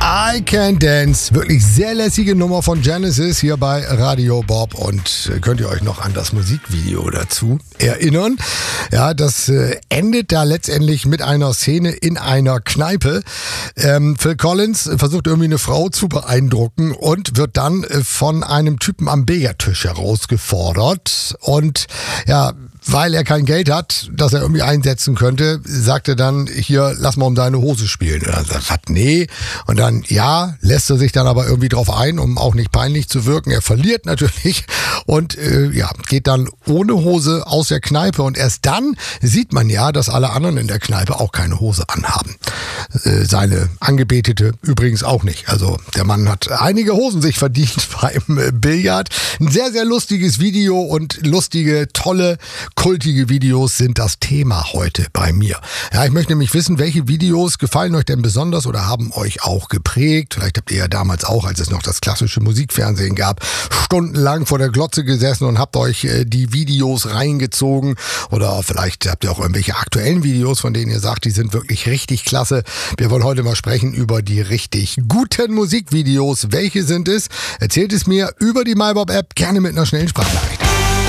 I Can Dance, wirklich sehr lässige Nummer von Genesis hier bei Radio Bob. Und könnt ihr euch noch an das Musikvideo dazu erinnern? Ja, das endet da letztendlich mit einer Szene in einer Kneipe. Phil Collins versucht irgendwie eine Frau zu beeindrucken und wird dann von einem Typen am Billardtisch herausgefordert. Und ja, weil er kein Geld hat, das er irgendwie einsetzen könnte, sagt er dann, hier, lass mal um deine Hose spielen. Und dann sagt er, nee. Und dann, ja, lässt er sich dann aber irgendwie drauf ein, um auch nicht peinlich zu wirken. Er verliert natürlich und geht dann ohne Hose aus der Kneipe. Und erst dann sieht man ja, dass alle anderen in der Kneipe auch keine Hose anhaben. Seine Angebetete übrigens auch nicht. Also der Mann hat einige Hosen sich verdient beim Billard. Ein sehr, sehr lustiges Video und lustige, tolle, kultige Videos sind das Thema heute bei mir. Ja, ich möchte nämlich wissen, welche Videos gefallen euch denn besonders oder haben euch auch geprägt? Vielleicht habt ihr ja damals auch, als es noch das klassische Musikfernsehen gab, stundenlang vor der Glotze gesessen und habt euch die Videos reingezogen. Oder vielleicht habt ihr auch irgendwelche aktuellen Videos, von denen ihr sagt, die sind wirklich richtig klasse. Wir wollen heute mal sprechen über die richtig guten Musikvideos. Welche sind es? Erzählt es mir über die MyBob-App, gerne mit einer schnellen Sprachnachricht.